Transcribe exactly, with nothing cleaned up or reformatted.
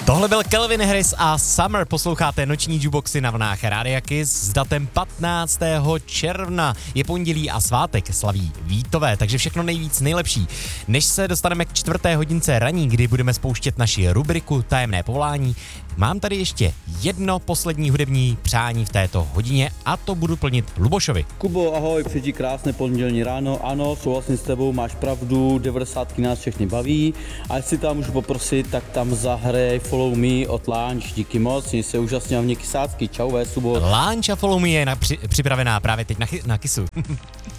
Tohle byl Calvin Harris a Summer, posloucháte noční jukeboxy na vlnách Rádia Kiss s datem patnáctého června. Je pondělí a svátek slaví Vítové, takže všechno nejvíc nejlepší. Než se dostaneme k čtvrté hodince raní, kdy budeme spouštět naši rubriku Tajemné povolání, mám tady ještě jedno poslední hudební přání v této hodině a to budu plnit Lubošovi. Kubo, ahoj, přeji krásné pondělní ráno. Ano, souhlasím s tebou, máš pravdu, devadesátky nás všechny baví. A jestli tam můžu poprosit, tak tam zahrej Follow Me od Launch, díky moc, měj se úžasně a mě kysácky, čau, ve subot. Launch a Follow Me je na, při, připravená právě teď na, chy, na Kissu.